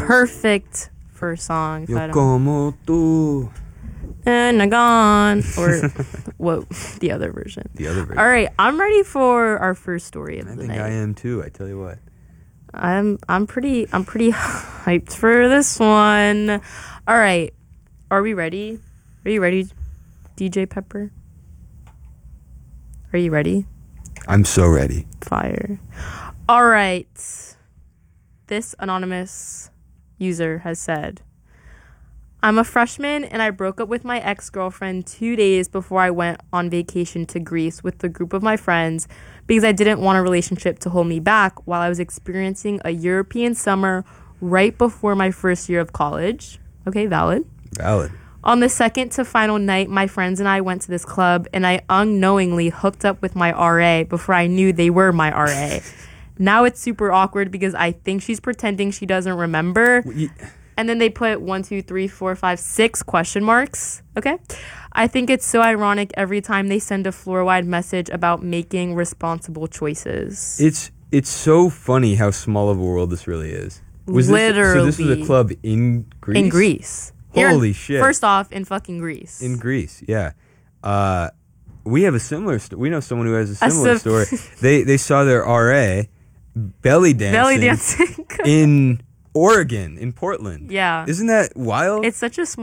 perfect first song. Yo como tú. And I gone. Or what? The other version. All right, I'm ready for our first story of the night. I think I am too. I tell you what. I'm pretty hyped for this one. All right, are we ready? Are you ready, DJ Pepper? Are you ready? I'm so ready. Fire. All right. This anonymous user has said, I'm a freshman and I broke up with my ex-girlfriend 2 days before I went on vacation to Greece with a group of my friends because I didn't want a relationship to hold me back while I was experiencing a European summer right before my first year of college. Okay, valid. On the second to final night, my friends and I went to this club and I unknowingly hooked up with my RA before I knew they were my RA. Now it's super awkward because I think she's pretending she doesn't remember. And then they put 1, 2, 3, 4, 5, 6 question marks. Okay. I think it's so ironic every time they send a floor-wide message about making responsible choices. It's so funny how small of a world this really is. Literally. So this was a club in Greece? In Greece. Holy shit. First off, in fucking Greece. In Greece, yeah. We have a similar story. We know someone who has a similar story. They saw their RA belly dancing in Oregon, in Portland. Yeah. Isn't that wild? It's such a small